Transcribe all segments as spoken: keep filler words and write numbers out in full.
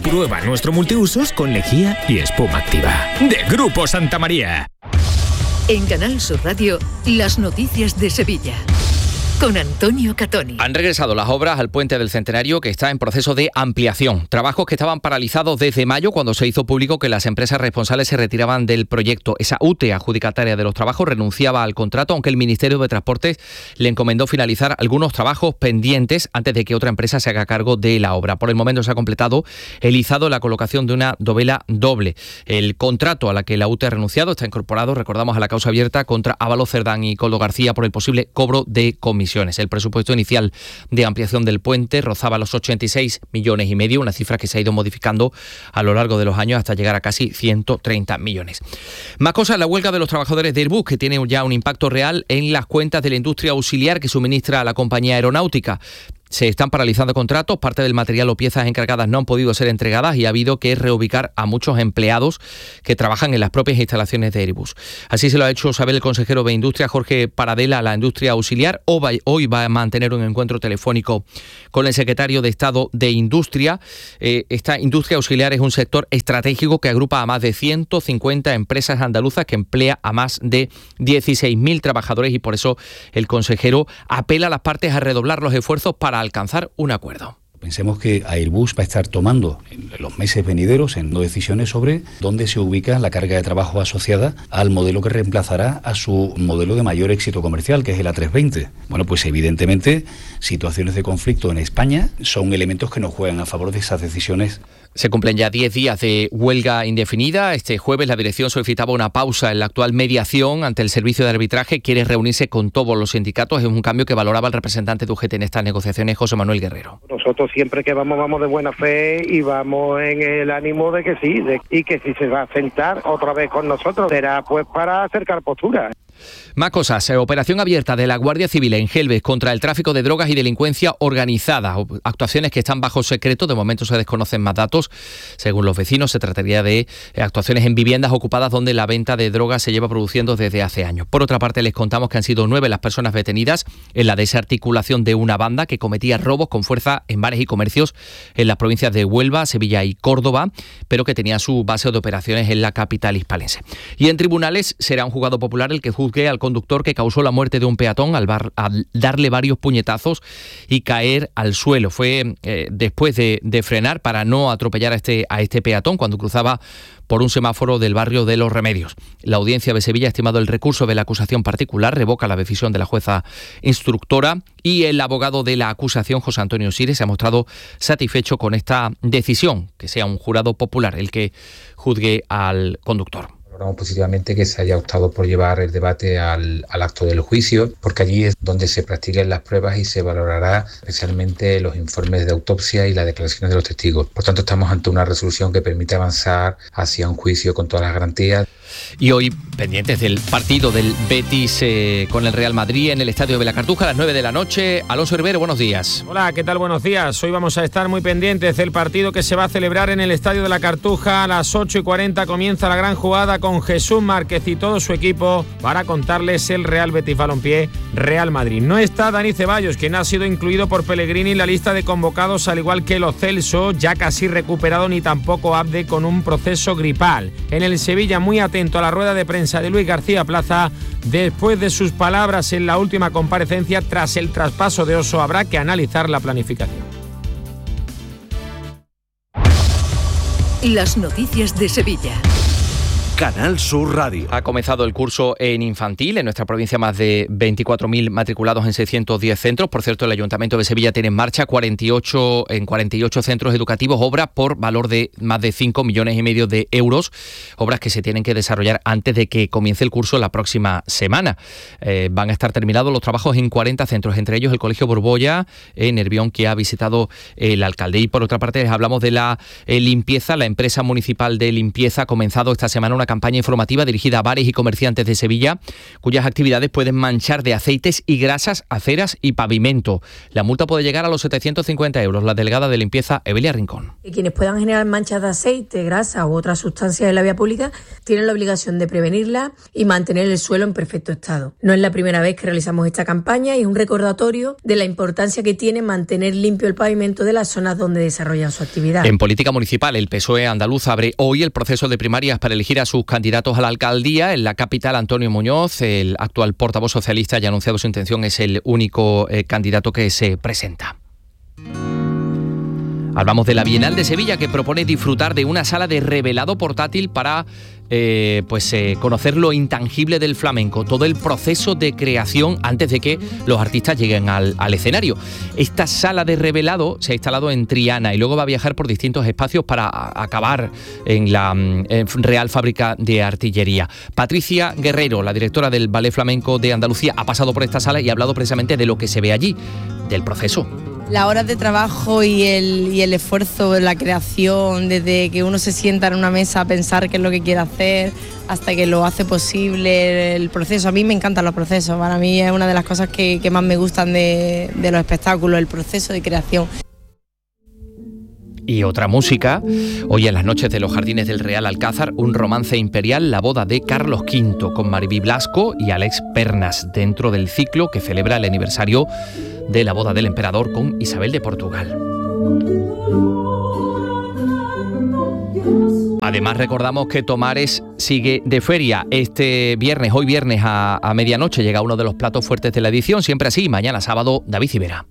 Prueba nuestro multiusos con lejía y espuma activa. De Grupo Santa María. En Canal Sur Radio, las noticias de Sevilla. Con Antonio Catoni. Han regresado las obras al Puente del Centenario, que está en proceso de ampliación. Trabajos que estaban paralizados desde mayo, cuando se hizo público que las empresas responsables se retiraban del proyecto. Esa U T E, adjudicataria de los trabajos, renunciaba al contrato, aunque el Ministerio de Transportes le encomendó finalizar algunos trabajos pendientes antes de que otra empresa se haga cargo de la obra. Por el momento se ha completado el izado, la colocación de una dovela doble. El contrato a la que la U T E ha renunciado está incorporado, recordamos, a la causa abierta contra Ábalos Cerdán y Coldo García por el posible cobro de comisión. El presupuesto inicial de ampliación del puente rozaba los ochenta y seis millones y medio, una cifra que se ha ido modificando a lo largo de los años hasta llegar a casi ciento treinta millones. Más cosas, la huelga de los trabajadores de Airbus, que tiene ya un impacto real en las cuentas de la industria auxiliar que suministra a la compañía aeronáutica. Se están paralizando contratos, parte del material o piezas encargadas no han podido ser entregadas y ha habido que reubicar a muchos empleados que trabajan en las propias instalaciones de Airbus. Así se lo ha hecho saber el consejero de Industria, Jorge Paradela, a la industria auxiliar. Hoy va a mantener un encuentro telefónico con el secretario de Estado de Industria. Eh, esta industria auxiliar es un sector estratégico que agrupa a más de ciento cincuenta empresas andaluzas, que emplea a más de dieciséis mil trabajadores, y por eso el consejero apela a las partes a redoblar los esfuerzos para alcanzar un acuerdo. Pensemos que Airbus va a estar tomando en los meses venideros en decisiones sobre dónde se ubica la carga de trabajo asociada al modelo que reemplazará a su modelo de mayor éxito comercial, que es el A trescientos veinte. Bueno, pues evidentemente situaciones de conflicto en España son elementos que nos juegan a favor de esas decisiones. Se cumplen ya diez días de huelga indefinida. Este jueves la dirección solicitaba una pausa en la actual mediación ante el servicio de arbitraje. Quiere reunirse con todos los sindicatos. Es un cambio que valoraba el representante de U G T en estas negociaciones, José Manuel Guerrero. Nosotros siempre que vamos, vamos de buena fe y vamos en el ánimo de que sí, de, y que si se va a sentar otra vez con nosotros será pues para acercar posturas. Más cosas. Operación abierta de la Guardia Civil en Gelbes contra el tráfico de drogas y delincuencia organizada. Actuaciones que están bajo secreto. De momento se desconocen más datos. Según los vecinos, se trataría de actuaciones en viviendas ocupadas donde la venta de drogas se lleva produciendo desde hace años. Por otra parte, les contamos que han sido nueve las personas detenidas en la desarticulación de una banda que cometía robos con fuerza en bares y comercios en las provincias de Huelva, Sevilla y Córdoba, pero que tenía su base de operaciones en la capital hispalense. Y en tribunales será un juzgado popular el que juzgue al conductor que causó la muerte de un peatón al, bar, al darle varios puñetazos y caer al suelo. Fue eh, después de, de frenar para no atropellar a este, a este peatón cuando cruzaba por un semáforo del barrio de Los Remedios. La audiencia de Sevilla ha estimado el recurso de la acusación particular, revoca la decisión de la jueza instructora, y el abogado de la acusación, José Antonio Sires, se ha mostrado satisfecho con esta decisión, que sea un jurado popular el que juzgue al conductor. Valoramos positivamente que se haya optado por llevar el debate al, al acto del juicio, porque allí es donde se practiquen las pruebas y se valorará especialmente los informes de autopsia y las declaraciones de los testigos. Por tanto, estamos ante una resolución que permite avanzar hacia un juicio con todas las garantías. Y hoy, pendientes del partido del Betis eh, con el Real Madrid en el Estadio de la Cartuja a las nueve de la noche. Alonso Herrero, buenos días. Hola, ¿qué tal? Buenos días. Hoy vamos a estar muy pendientes del partido que se va a celebrar en el Estadio de la Cartuja. A las ocho y cuarenta comienza la gran jugada con Jesús Márquez y todo su equipo para contarles el Real Betis Balompié Real Madrid. No está Dani Ceballos, quien ha sido incluido por Pellegrini en la lista de convocados, al igual que Lo Celso, ya casi recuperado, ni tampoco Abde con un proceso gripal. En el Sevilla, muy atento a la rueda de prensa de Luis García Plaza después de sus palabras en la última comparecencia tras el traspaso de Oso. Habrá que analizar la planificación. Las noticias de Sevilla. Canal Sur Radio. Ha comenzado el curso en infantil. En nuestra provincia más de veinticuatro mil matriculados en seiscientos diez centros. Por cierto, el Ayuntamiento de Sevilla tiene en marcha cuarenta y ocho, en cuarenta y ocho centros educativos obras por valor de más de cinco millones y medio de euros. Obras que se tienen que desarrollar antes de que comience el curso la próxima semana. Eh, van a estar terminados los trabajos en cuarenta centros, entre ellos el Colegio Borbolla en Nervión, que ha visitado el alcalde. Y por otra parte, les hablamos de la eh, limpieza. La empresa municipal de limpieza ha comenzado esta semana una campaña informativa dirigida a bares y comerciantes de Sevilla, cuyas actividades pueden manchar de aceites y grasas aceras y pavimento. La multa puede llegar a los setecientos cincuenta euros. La delegada de limpieza, Evelia Rincón. Quienes puedan generar manchas de aceite, grasa u otras sustancias en la vía pública tienen la obligación de prevenirla y mantener el suelo en perfecto estado. No es la primera vez que realizamos esta campaña y es un recordatorio de la importancia que tiene mantener limpio el pavimento de las zonas donde desarrollan su actividad. En política municipal, el P S O E andaluz abre hoy el proceso de primarias para elegir a sus candidatos a la alcaldía. En la capital, Antonio Muñoz, el actual portavoz socialista, ya ha anunciado su intención, es el único eh, candidato que se presenta. Hablamos de la Bienal de Sevilla, que propone disfrutar de una sala de revelado portátil para eh, pues, eh, conocer lo intangible del flamenco, todo el proceso de creación antes de que los artistas lleguen al, al escenario. Esta sala de revelado se ha instalado en Triana y luego va a viajar por distintos espacios para acabar en la en Real Fábrica de Artillería. Patricia Guerrero, la directora del Ballet Flamenco de Andalucía, ha pasado por esta sala y ha hablado precisamente de lo que se ve allí, del proceso. Las horas de trabajo y el, y el esfuerzo de la creación, desde que uno se sienta en una mesa a pensar qué es lo que quiere hacer, hasta que lo hace posible el proceso. A mí me encantan los procesos, para mí es una de las cosas que, que más me gustan de, de los espectáculos, el proceso de creación. Y otra música, hoy en las noches de los Jardines del Real Alcázar, un romance imperial, la boda de Carlos quinto, con Mariví Blasco y Alex Pernas, dentro del ciclo que celebra el aniversario de la boda del emperador con Isabel de Portugal. Además, recordamos que Tomares sigue de feria. Este viernes, hoy viernes a, a medianoche, llega uno de los platos fuertes de la edición, siempre así, mañana sábado, David Civera.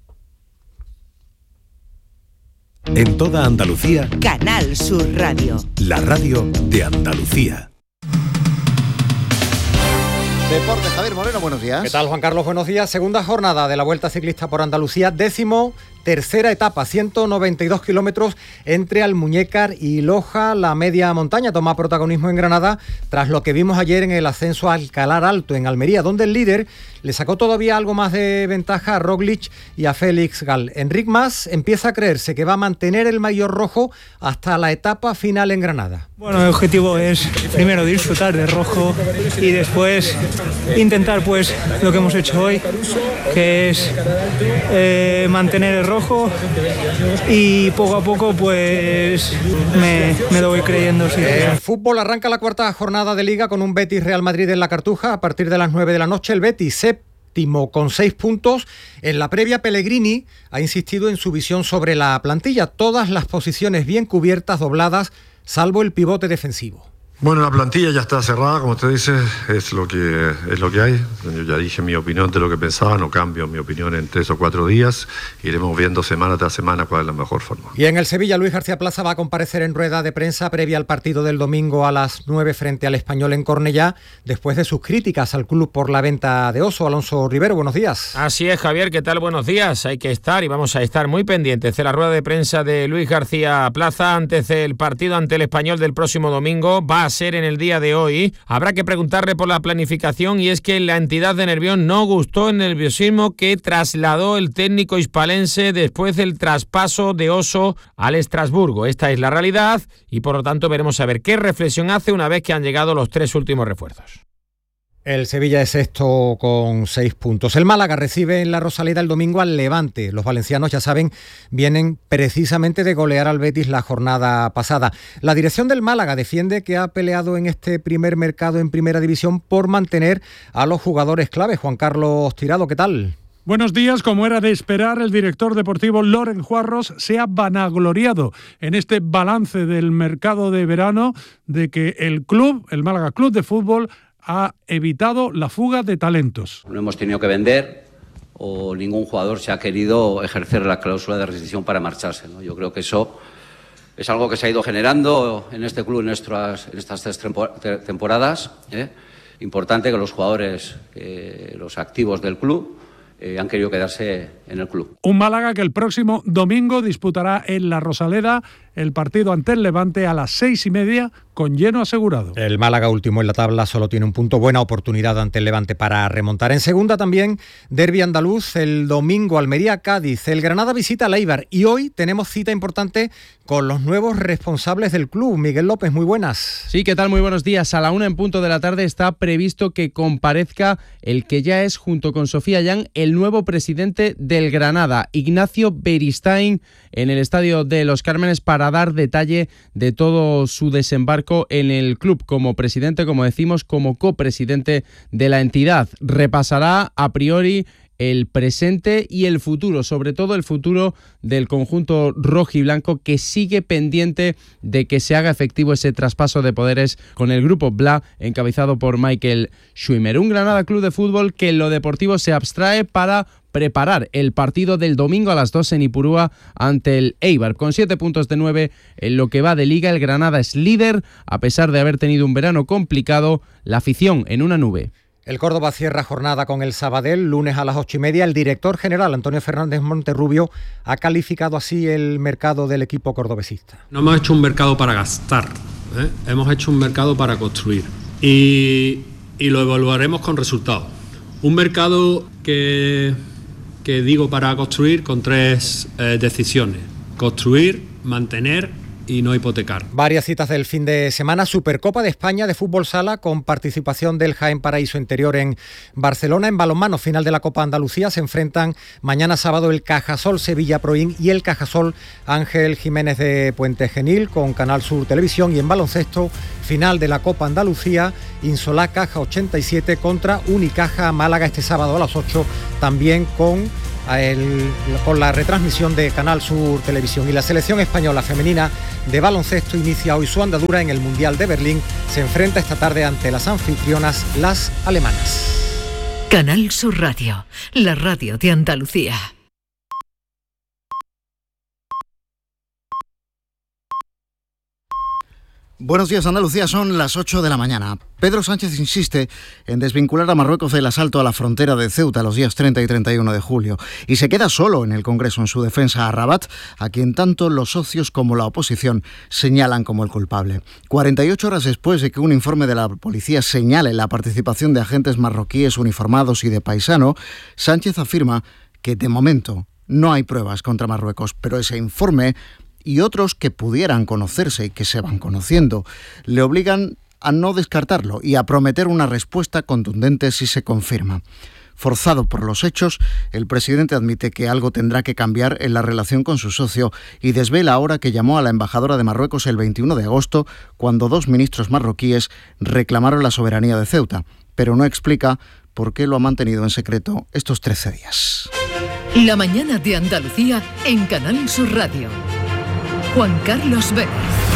En toda Andalucía, Canal Sur Radio. La radio de Andalucía. Deportes, Javier Moreno, buenos días. ¿Qué tal, Juan Carlos? Buenos días. Segunda jornada de la Vuelta Ciclista por Andalucía, décimo tercera etapa, ciento noventa y dos kilómetros entre Almuñécar y Loja. La media montaña toma protagonismo en Granada tras lo que vimos ayer en el ascenso a Alcalar Alto, en Almería, donde el líder le sacó todavía algo más de ventaja a Roglic y a Félix Gal. Enric Mas empieza a creerse que va a mantener el maillot rojo hasta la etapa final en Granada. Bueno, el objetivo es primero disfrutar de rojo y después intentar pues lo que hemos hecho hoy, que es eh, mantener el rojo y poco a poco pues me, me lo voy creyendo. Sí. El fútbol arranca la cuarta jornada de Liga con un Betis Real Madrid en la Cartuja a partir de las nueve de la noche. El Betis séptimo con seis puntos. En la previa, Pellegrini ha insistido en su visión sobre la plantilla. Todas las posiciones bien cubiertas, dobladas, salvo el pivote defensivo. Bueno, la plantilla ya está cerrada, como usted dice, es lo que es lo que hay. Yo ya dije mi opinión de lo que pensaba, no cambio mi opinión en tres o cuatro días. Iremos viendo semana tras semana cuál es la mejor forma. Y en el Sevilla, Luis García Plaza va a comparecer en rueda de prensa previa al partido del domingo a las nueve frente al Español en Cornellá, después de sus críticas al club por la venta de Oso. Alonso Rivero, buenos días. Así es, Javier, ¿qué tal? Buenos días. Hay que estar y vamos a estar muy pendientes de la rueda de prensa de Luis García Plaza antes del partido ante el Español del próximo domingo. Va a ser en el día de hoy. Habrá que preguntarle por la planificación y es que la entidad de Nervión no gustó el nerviosismo que trasladó el técnico hispalense después del traspaso de Oso al Estrasburgo. Esta es la realidad y por lo tanto veremos a ver qué reflexión hace una vez que han llegado los tres últimos refuerzos. El Sevilla es sexto con seis puntos. El Málaga recibe en la Rosaleda el domingo al Levante. Los valencianos, ya saben, vienen precisamente de golear al Betis la jornada pasada. La dirección del Málaga defiende que ha peleado en este primer mercado en Primera División por mantener a los jugadores clave. Juan Carlos Tirado, ¿qué tal? Buenos días. Como era de esperar, el director deportivo Loren Juarros se ha vanagloriado en este balance del mercado de verano de que el club, el Málaga Club de Fútbol, ha evitado la fuga de talentos. No hemos tenido que vender o ningún jugador se ha querido ejercer la cláusula de rescisión para marcharse, ¿no? Yo creo que eso es algo que se ha ido generando en este club en, nuestras, en estas tres temporadas. ¿eh? Importante que los jugadores, eh, los activos del club, eh, han querido quedarse en el club. Un Málaga que el próximo domingo disputará en la Rosaleda el partido ante el Levante a las seis y media con lleno asegurado. El Málaga, último en la tabla, solo tiene un punto. Buena oportunidad ante el Levante para remontar. En segunda también, derbi andaluz, el domingo Almería-Cádiz. El Granada visita al Eibar y hoy tenemos cita importante con los nuevos responsables del club. Miguel López, muy buenas. Sí, ¿qué tal? Muy buenos días. A la una en punto de la tarde está previsto que comparezca el que ya es, junto con Sofía Yan, el nuevo presidente del Granada, Ignacio Beristain, en el Estadio de los Cármenes para dar detalle de todo su desembarco en el club como presidente, como decimos, como copresidente de la entidad. Repasará a priori el presente y el futuro, sobre todo el futuro del conjunto rojiblanco, que sigue pendiente de que se haga efectivo ese traspaso de poderes con el grupo Bla, encabezado por Michael Schwimmer. Un Granada Club de Fútbol que en lo deportivo se abstrae para preparar el partido del domingo a las dos en Ipurúa ante el Eibar. Con siete puntos de nueve en lo que va de Liga, el Granada es líder, a pesar de haber tenido un verano complicado. La afición en una nube. El Córdoba cierra jornada con el Sabadell, lunes a las ocho y media. El director general, Antonio Fernández Monterrubio, ha calificado así el mercado del equipo cordobesista. No hemos hecho un mercado para gastar, ¿eh? Hemos hecho un mercado para construir y, y lo evaluaremos con resultados. Un mercado que, que digo para construir con tres eh, decisiones: construir, mantener y no hipotecar. Varias citas del fin de semana. Supercopa de España de fútbol sala con participación del Jaén Paraíso Interior en Barcelona. En balonmano, final de la Copa Andalucía, se enfrentan mañana sábado el Cajasol Sevilla Proin y el Cajasol Ángel Jiménez de Puente Genil con Canal Sur Televisión. Y en baloncesto, final de la Copa Andalucía, Insolá Caja ochenta y siete contra Unicaja Málaga este sábado a las ocho, también con El, con la retransmisión de Canal Sur Televisión. Y la selección española femenina de baloncesto inicia hoy su andadura en el Mundial de Berlín. Se enfrenta esta tarde ante las anfitrionas, las alemanas. Canal Sur Radio, la radio de Andalucía. Buenos días, Andalucía, son las ocho de la mañana. Pedro Sánchez insiste en desvincular a Marruecos del asalto a la frontera de Ceuta los días treinta y treinta y uno de julio y se queda solo en el Congreso en su defensa a Rabat, a quien tanto los socios como la oposición señalan como el culpable. cuarenta y ocho horas después de que un informe de la policía señale la participación de agentes marroquíes uniformados y de paisano, Sánchez afirma que de momento no hay pruebas contra Marruecos, pero ese informe y otros que pudieran conocerse y que se van conociendo le obligan a no descartarlo y a prometer una respuesta contundente si se confirma. Forzado por los hechos, el presidente admite que algo tendrá que cambiar en la relación con su socio y desvela ahora que llamó a la embajadora de Marruecos el veintiuno de agosto cuando dos ministros marroquíes reclamaron la soberanía de Ceuta, pero no explica por qué lo ha mantenido en secreto estos trece días. La mañana de Andalucía en Canal Sur Radio. Juan Carlos Vélez.